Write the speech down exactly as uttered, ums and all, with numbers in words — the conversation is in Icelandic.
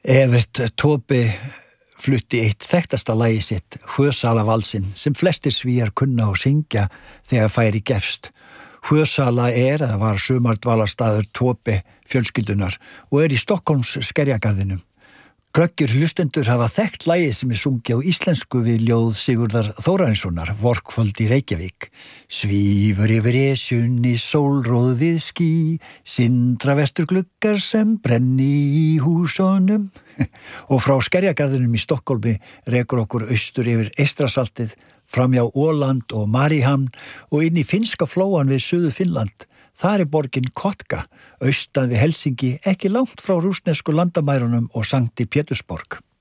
Evert Taube flutti eitt þekktasta lagi sitt, Sjösalavalsinn, sem flestir Svíar kunna og syngja þegar færi gefst. Sjösala er eða var sumardvalarstaður Taube fjölskyldunar og er í Stokkólms skerjagarðinum. Glöggir hlustendur hafa þekkt lagið sem er sungið á íslensku við ljóð Sigurðar Þórarinssonar, Vorkvöld í Reykjavík. Svífur yfir Esjunni sólróð við ský, sindra vestur gluggar sem brenni í húsunum. Og frá skerjagarðinum í Stokkólmi rekur okkur austur yfir Eystrasaltið, framjá Åland og Mariehamn og inn í finska flóan við Suður Finnland. Þar er borgin Kotka, austan við Helsingi, ekki langt frá rússnesku landamærunum og Sankti Pétursborg.